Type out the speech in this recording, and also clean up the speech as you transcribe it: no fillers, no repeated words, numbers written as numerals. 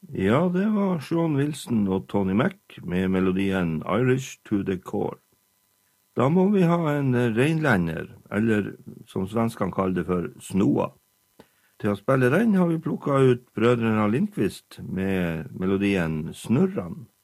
Ja, det var Sean Wilson og Tony Mac med melodien Irish to the Core. Da må vi ha en reinlender, eller som svenskene kaller det for snoa. Til å spille den har vi plukket ut brødrene Lindqvist med melodien Snurran.